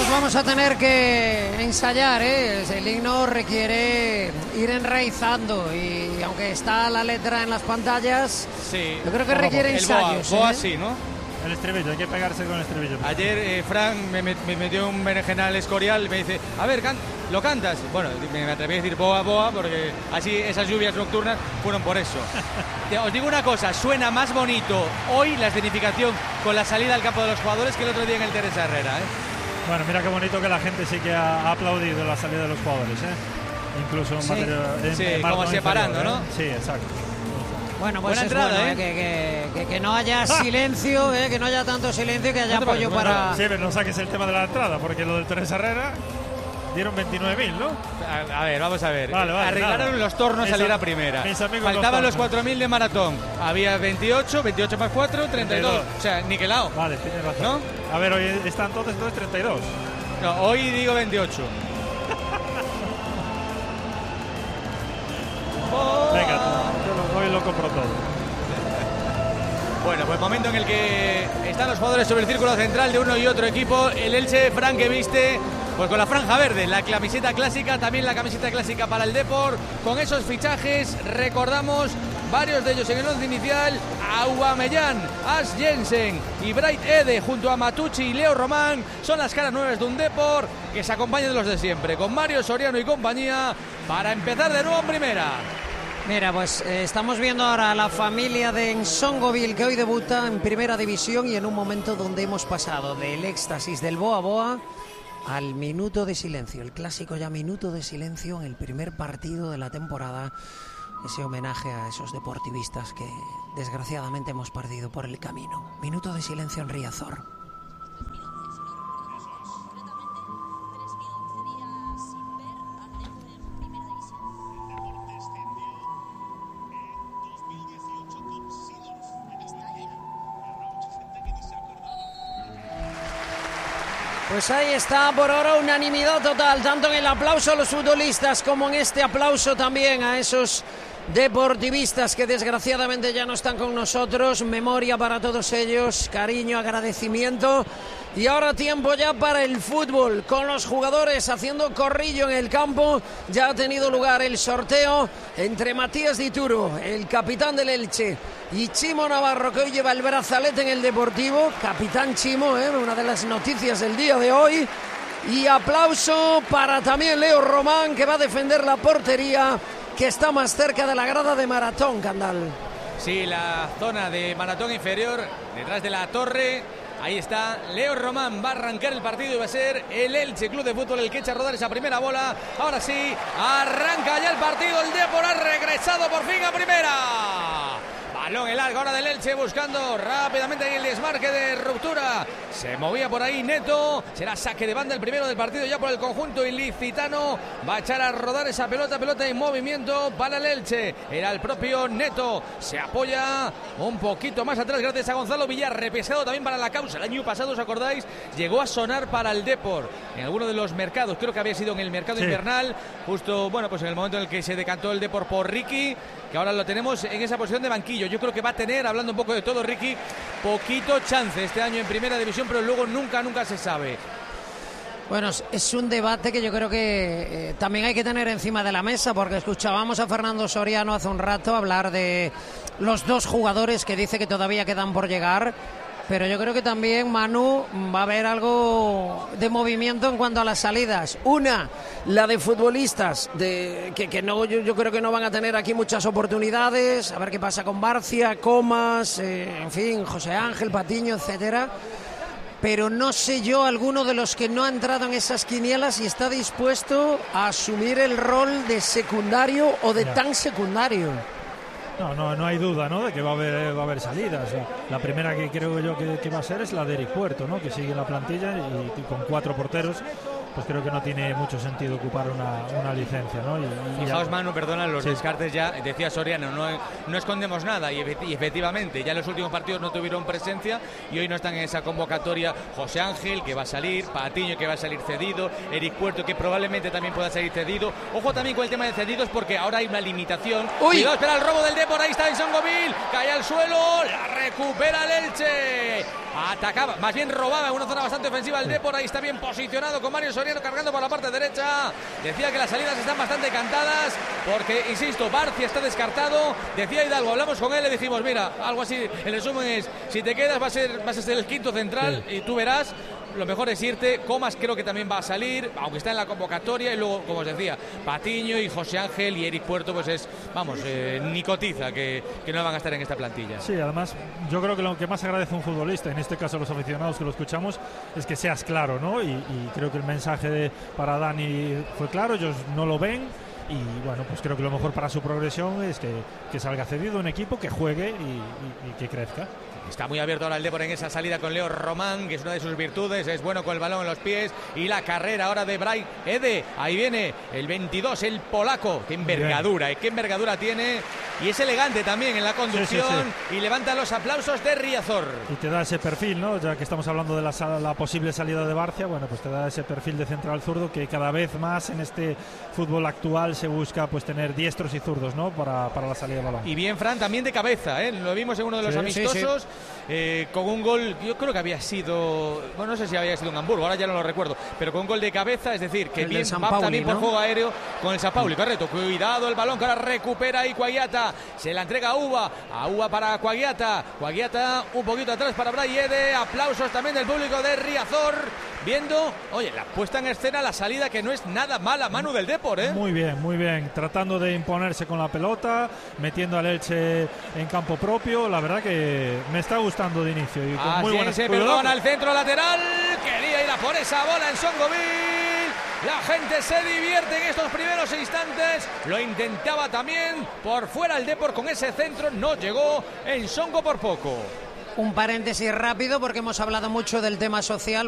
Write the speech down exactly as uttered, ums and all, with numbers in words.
vamos a tener que ensayar, ¿eh? El himno requiere ir enraizando y aunque está la letra en las pantallas, sí. yo creo que requiere el ensayos. Boa, Boa ¿eh? sí, ¿no? El estribillo, hay que pegarse con el estribillo. Ayer eh, Fran me, me, me metió un berenjenal escorial y me dice, a ver, can ¿lo cantas? Bueno, me, me atreví a decir Boa, Boa, porque así esas lluvias nocturnas fueron por eso. Os digo una cosa, suena más bonito hoy la escenificación con la salida al campo de los jugadores que el otro día en el Teresa Herrera, ¿eh? Bueno, mira qué bonito que la gente sí que ha, ha aplaudido la salida de los jugadores, ¿eh? Incluso en sí, material, en, sí en como separando, inferior, ¿no? ¿eh? Sí, exacto. Bueno, pues buena es entrada, bueno, ¿eh? ¿eh? Que, que, que, que no haya silencio, ¿eh? Que no haya tanto silencio, que haya ¿No te apoyo parece? para... Sí, pero no saques el tema de la entrada, porque lo del Teresa Herrera dieron veintinueve mil, ¿no? A, a ver, vamos a ver. Vale, vale, arreglaron nada. los tornos Mis salir a am- primera. mis amigos Faltaban los los cuatro mil de maratón. Había veintiocho, veintiocho más cuatro, treinta y dos. treinta y dos. O sea, niquelado. Vale, tienes razón. ¿No? A ver, hoy están todos entonces treinta y dos. No, hoy digo veintiocho. Venga, yo lo, hoy lo compro todo. Bueno, pues momento en el que están los jugadores sobre el círculo central de uno y otro equipo. El Elche, Fran, que viste pues con la franja verde, la camiseta clásica, también la camiseta clásica para el Depor. Con esos fichajes, recordamos varios de ellos en el once inicial: Aubameyang, As Jensen y Bright Ede junto a Matucci y Leo Román. Son las caras nuevas de un Depor que se acompaña de los de siempre, con Mario Soriano y compañía, para empezar de nuevo en primera. Mira, pues eh, estamos viendo ahora a la familia de Nsongoville, que hoy debuta en primera división, y en un momento donde hemos pasado del éxtasis del Boa Boa al minuto de silencio, el clásico ya minuto de silencio en el primer partido de la temporada. Ese homenaje a esos deportivistas que desgraciadamente hemos perdido por el camino. Minuto de silencio en Riazor. Pues ahí está, por ahora unanimidad total, tanto en el aplauso a los futbolistas como en este aplauso también a esos deportivistas que desgraciadamente ya no están con nosotros. Memoria para todos ellos, cariño, agradecimiento. Y ahora tiempo ya para el fútbol, con los jugadores haciendo corrillo en el campo. Ya ha tenido lugar el sorteo entre Matías Dituro, el capitán del Elche, y Chimo Navarro, que hoy lleva el brazalete en el Deportivo. Capitán Chimo, ¿eh? Una de las noticias del día de hoy. Y aplauso para también Leo Román, que va a defender la portería, que está más cerca de la grada de Maratón, Candal. Sí, la zona de Maratón inferior, detrás de la torre. Ahí está Leo Román, va a arrancar el partido y va a ser el Elche Club de Fútbol el que echa a rodar esa primera bola. Ahora sí, arranca ya el partido, el Depor ha regresado por fin a primera. Balón en largo ahora del Elche, buscando rápidamente ahí el desmarque de ruptura. Se movía por ahí Neto. Será saque de banda el primero del partido ya por el conjunto ilicitano. Va a echar a rodar esa pelota, pelota en movimiento para el Elche. Era el propio Neto. Se apoya un poquito más atrás gracias a Gonzalo Villar. Repesado también para la causa. El año pasado, ¿os acordáis? Llegó a sonar para el Depor en alguno de los mercados. Creo que había sido en el mercado sí. invernal. Justo, bueno, pues en el momento en el que se decantó el Depor por Ricky, que ahora lo tenemos en esa posición de banquillo. Yo creo que va a tener, hablando un poco de todo, Ricky, poquito chance este año en primera división, pero luego nunca, nunca se sabe. Bueno, es un debate que yo creo que eh, también hay que tener encima de la mesa, porque escuchábamos a Fernando Soriano hace un rato hablar de los dos jugadores que dice que todavía quedan por llegar. Pero yo creo que también, Manu, va a haber algo de movimiento en cuanto a las salidas. Una, la de futbolistas, de que, que no, yo, yo creo que no van a tener aquí muchas oportunidades. A ver qué pasa con Barcia, Comas, eh, en fin, José Ángel, Patiño, etcétera. Pero no sé yo, alguno de los que no ha entrado en esas quinielas y está dispuesto a asumir el rol de secundario o de tan secundario. No, no, no hay duda, ¿no?, de que va a haber, va a haber salidas. La primera que creo yo que, que va a ser es la de Eric Puerto, ¿no?, que sigue en la plantilla y, y con cuatro porteros, pues creo que no tiene mucho sentido ocupar una, una licencia, ¿no? Y, y Fijaos, ya... Manu, perdona, los sí. descartes ya, decía Soriano, no, no escondemos nada, y, y efectivamente, ya en los últimos partidos no tuvieron presencia y hoy no están en esa convocatoria. José Ángel, que va a salir, Patiño, que va a salir cedido, Eric Puerto, que probablemente también pueda salir cedido. Ojo también con el tema de cedidos, porque ahora hay una limitación. ¡Uy! Cuidado, espera el robo del Depor, ahí está Nsongoville, cae al suelo, la recupera el Elche. atacaba, más bien robaba en una zona bastante ofensiva el Depor. Ahí está bien posicionado con Mario Soriano cargando por la parte derecha. Decía que las salidas están bastante cantadas porque, insisto, Barcia está descartado. Decía Hidalgo, hablamos con él, le dijimos, mira, algo así, el resumen es, si te quedas va a ser, vas a ser el quinto central, sí. Y tú verás, lo mejor es irte. Comas creo que también va a salir, aunque está en la convocatoria. Y luego, como os decía, Patiño y José Ángel y Eric Puerto, pues es, vamos, eh, ni cotiza que, que no van a estar en esta plantilla. Sí, además yo creo que lo que más agradece a un futbolista, en este caso a los aficionados que lo escuchamos, es que seas claro, ¿no? Y, y creo que el mensaje de, para Dani fue claro, ellos no lo ven. Y bueno, pues creo que lo mejor para su progresión es que, que salga cedido a un equipo, que juegue y, y, y que crezca. Está muy abierto ahora el Depor en esa salida con Leo Román, que es una de sus virtudes, es bueno con el balón en los pies. Y la carrera ahora de Bray Ede, ahí viene el veintidós, el polaco. Qué envergadura, ¿eh? Qué envergadura tiene. Y es elegante también en la conducción, sí, sí, sí. Y levanta los aplausos de Riazor. Y te da ese perfil, ¿no? Ya que estamos hablando de la, la posible salida de Barcia, bueno, pues te da ese perfil de central zurdo que cada vez más en este fútbol actual se busca pues tener diestros y zurdos, ¿no? Para, para la salida de balón. Y bien, Fran, también de cabeza, ¿eh? Lo vimos en uno de los sí, amistosos. Sí, sí. Eh, con un gol, yo creo que había sido, bueno, no sé si había sido en Hamburgo, ahora ya no lo recuerdo, pero con un gol de cabeza, es decir, que el bien va Pauli, también, ¿no? Por juego aéreo con el San Pauli, correcto. Cuidado el balón que ahora recupera ahí Cuagliata, se la entrega a Uva, a Uva para Cuagliata, Cuagliata un poquito atrás para Bray Ede, aplausos también del público de Riazor, viendo, oye, la puesta en escena, la salida que no es nada mala, Manu, del Depor, ¿eh? Muy bien, muy bien, tratando de imponerse con la pelota, metiendo al Elche en campo propio, la verdad que me está gustando de inicio y con muy buenas. Se perdona el centro lateral, quería ir a por esa bola en Songoville. La gente se divierte en estos primeros instantes. Lo intentaba también por fuera el Depor con ese centro, no llegó en Songo por poco. Un paréntesis rápido porque hemos hablado mucho del tema social.